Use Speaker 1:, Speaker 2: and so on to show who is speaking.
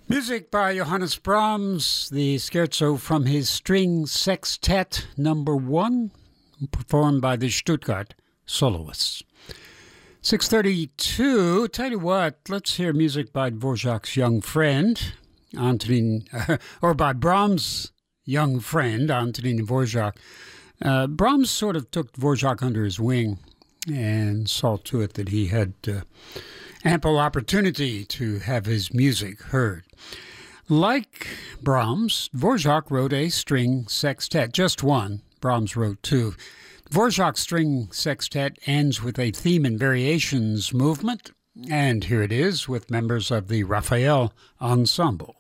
Speaker 1: Music by Johannes Brahms, the scherzo from his String Sextet Number 1, performed by the Stuttgart Soloists. 6:32, tell you what, let's hear music by Dvorak's young friend, Antonin, or by Brahms' young friend, Antonin Dvorak. Brahms sort of took Dvorak under his wing and saw to it that he had ample opportunity to have his music heard. Like Brahms, Dvorak wrote a string sextet, just one. Brahms wrote two. Dvorak's string sextet ends with a theme and variations movement, and here it is with members of the Raphael Ensemble.